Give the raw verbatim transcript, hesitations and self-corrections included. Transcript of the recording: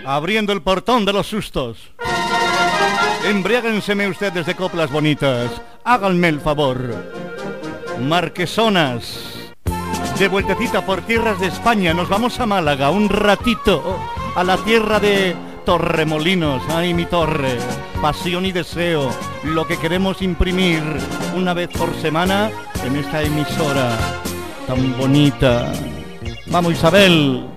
abriendo el portón de los sustos. Embriáguenseme ustedes de coplas bonitas, háganme el favor. Marquesonas, de vueltecita por tierras de España, nos vamos a Málaga un ratito, a la tierra de Torremolinos. Ay, mi torre, pasión y deseo, lo que queremos imprimir una vez por semana en esta emisora tan bonita. Vamos, Isabel.